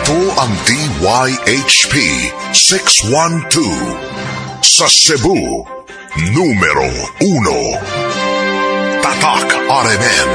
Ito ang DYHP 612 sa Cebu, numero 1. Tatak RMN.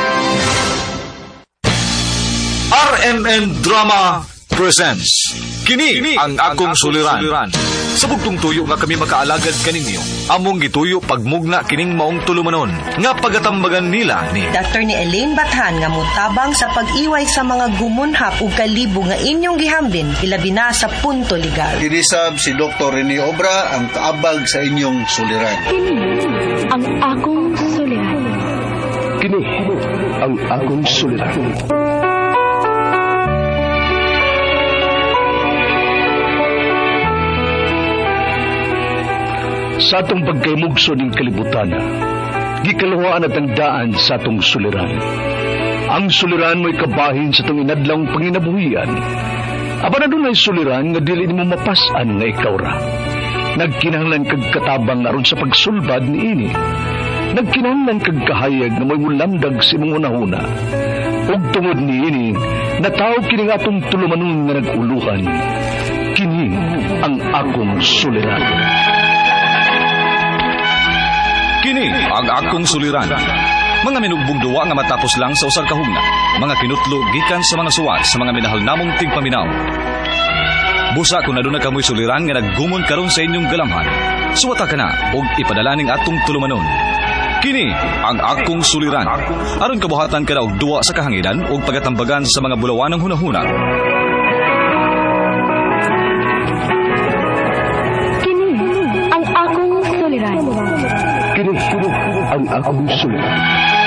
RMN Drama presents Kini ang akong suliran. Sa bugtong tuyo nga kami makaalagad kaninyo, among gituyo pagmugna kining maong tulumanon nga pagatambagan nila ni Dr. ni Elaine Bathan nga mutabang sa pag-iway sa mga gumunhap ug kalibo nga inyong gihambin ilabi na sa punto legal. Dinisab si Dr. Rene Obra ang kaabag sa inyong suliran. Kini ang akong suliran. Kini ang akong suliran. Sa atong pagkaymugso ng kalibutan, gikalawaan at ang daan sa atong suliran. Ang suliran mo'y kabahin sa itong inadlang panginabuhian. Aba na doon ay suliran nga dili mo mapasan nga ikaw ra. Nagkinahanglan kag katabang aron sa pagsulbad ni ini. Nagkinahanglan kag kahayag na may mulamdag si mong unahuna. Ug tungod ni ini, natawag kini nga atong tulumanon nga naguluhan. Kini ang akong suliran. Kini ang akong suliran. Mga minugbong duwa nga matapos lang sa usag kahugna. Mga kinutlo gikan sa mga suwat sa mga minahal namong tigpaminaw. Busa kung naduna kamoy suliran nga naggumon karon sa inyong galamhan. Suwata ka na og ipadalaning atong tulumanon. Kini ang akong suliran. Aron kabuhatan ka na og duwa sa kahanginan og pagatambagan sa mga bulawanang hunahuna. Kini ang akong suliran. Kini ang akong suliran.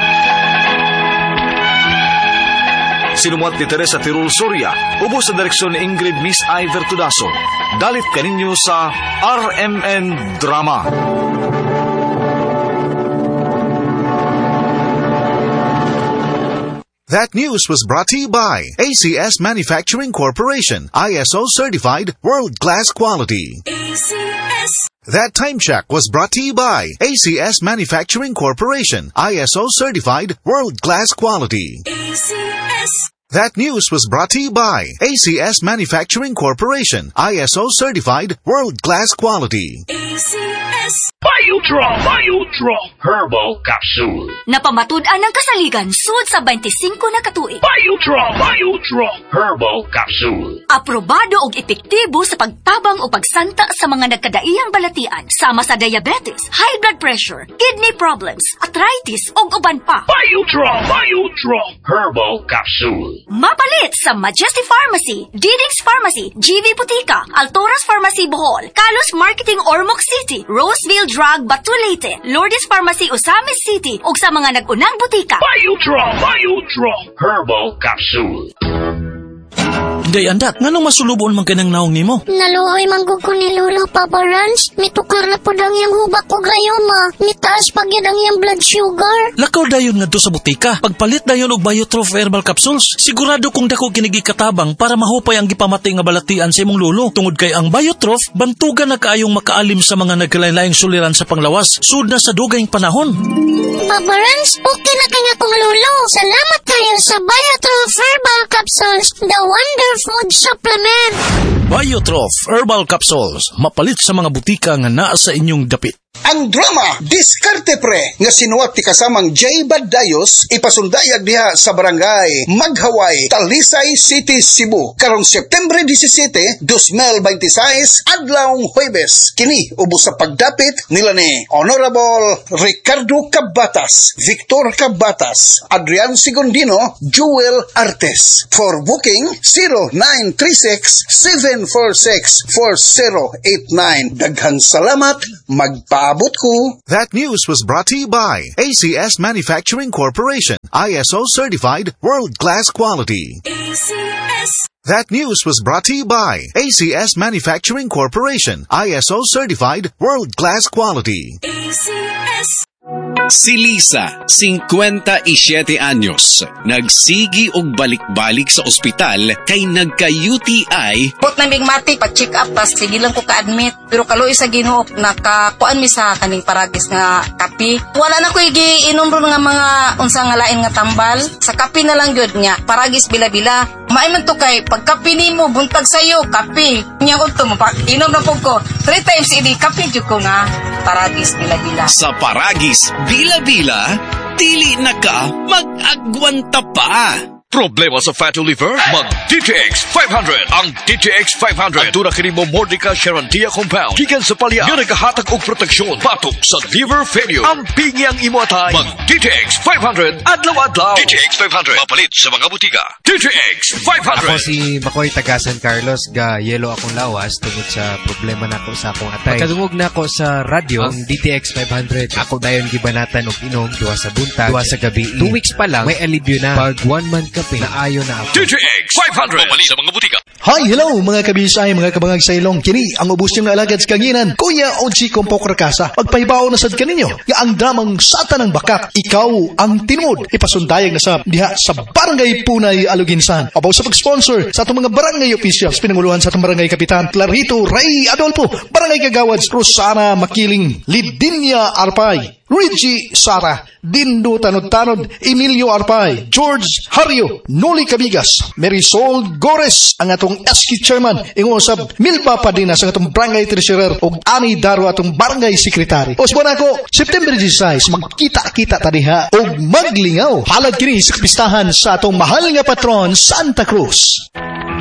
Sinumuat ni Teresa Tirul Soria, ubos sa direksyon ni Ingrid Miss Iver Tudaso. Dalit kaninyo sa RMN Drama. That news was brought to you by ACS Manufacturing Corporation, ISO certified world-class quality. ACS. That time check was brought to you by ACS Manufacturing Corporation, ISO certified world-class quality. ACS. That news was brought to you by ACS Manufacturing Corporation, ISO certified world-class quality. ACS. Biotron Herbal Capsule. Napamatud-an ang kasaligan sud sa 25 na katuig. Biotron Herbal Capsule. Aprobado og epektibo sa pagtabang o pagsanta sa mga nagkadaiyang balatian sama sa diabetes, high blood pressure, kidney problems, arthritis ug uban pa. Biotron Herbal Capsule. Mapalit sa Majesty Pharmacy, Diding's Pharmacy, GV Butika, Altoras Pharmacy Bohol, Kalos Marketing Ormoc City, Roseville Drug Batulete, Lourdes Pharmacy Osamis City ug sa mga nag-unang butika. Biotron Herbal Capsule. Day andak, nganong masulubon man kanang naong nimo? Naluoy manggug ko ni Lolo Papa Rans. Mitukar na po dang yung hubak ko gayoma. Mitaas pag yan ang yung blood sugar. Lakaw dayon nga do sa butika. Pagpalit dayon og Biotrof Herbal Capsules. Sigurado kung dako kinigi katabang para mahupay ang gipamati nga balatian sa imong lolo. Tungod kay ang Biotrof, bantugan na kaayong makaalim sa mga nagkalain-laing suliran sa panglawas. Sud na sa dugayng panahon. Papa Rans, okay na kanya kong lolo. Salamat kayo sa Biotrof Herbal Capsules. The Wonder Food Supplement. Biotrof Herbal Capsules. Mapalit sa mga butika nga naa sa inyong dapit. Ang drama, Diskarte Pre, nga sinuwat ti kasamang J. Badayos, ipasundayag diha sa barangay Maghaway, Talisay City, Cebu. Karong September 17, 2026, adlawng Huwebes. Kini, ubos sa pagdapit nila ni Honorable Ricardo Cabatas, Victor Cabatas, Adrian Sigondino, Jewel Artes. For booking, 0936-746-4089. Daghang salamat, magpaabot ko. That news was brought to you by ACS Manufacturing Corporation, ISO certified world-class quality. ACS. That news was brought to you by ACS Manufacturing Corporation, ISO certified world-class quality. ACS. Si Lisa, 57 anyos, nagsigi og balik-balik sa ospital kay nagka-UTI. Bot na bigmatik, pa-check up, tas sige lang ko ka-admit. Pero kaloy sa Ginoo, nakakuan mi sa kaning paragis nga kapi. Wala na ko igiinom ron nga mga unsa nga lain nga tambal. Sa kapi na lang gyud nya, paragis bila-bila. Maayman to kay pagkapi nimo buntag sayo, kapi. Nya ko to, inom na po ko. 3 times idi, kapi jud ko nga paragis bila-bila. Sa paragis bila-bila, dili na ka mag-agwanta pa. Problema sa fatty liver? Mag-DTX 500. Ang DTX 500 ang tuna kini mo Mordica Charantia compound. Gikan sa palya nga nagahatag og proteksyon batok sa liver failure. Ang pingyang imo atay. Mag-DTX 500 adlaw-adlaw. DTX 500 mapalit sa mga butika. DTX 500. Ako si Makoy taga San Carlos, ga yelo akong lawas tungod sa problema nako sa akong atay. Pagkadungog nako sa radyo ang DTX 500. Ako dayon gibanatan og inom duwa sa buntag, duwa sa gabi. 2 weeks pa lang may alibyo na. Pag 1 month na ayo na ako. DTX 500 mapalit sa mga butika. Hi, hello mga kabisay, mga kabangag sa ilong. Kini ang ubos niyong alagad sa kanginan. Kuya Oji Kompok Rakasa. Magpahibaw na sad kaninyo. Nga ang dramang Satan ng Bakak. Ikaw ang tinumod. Ipasundayag na sa diha sa Barangay Punay Aluginsan. Abaw sa pag-sponsor sa itong mga barangay officials. Pinanguluhan sa itong barangay kapitan Clarito Ray Adolfo. Barangay Kagawads Rosana Makiling Lidinia Arpay. Richie Sara, Dindo Tanod-Tanod, Emilio Arpay, George Hario, Noli Cabigas, Marisol Gores, ang atong SK Chairman, ingusab Milpa Padinas, ang atong Barangay Treasurer, o Ani Daro atong Barangay Secretary. O sabon ako, September 16, magkita-kita tadiha, o maglingaw. Halad kini sa kapistahan sa atong mahal nga patron, Santa Cruz.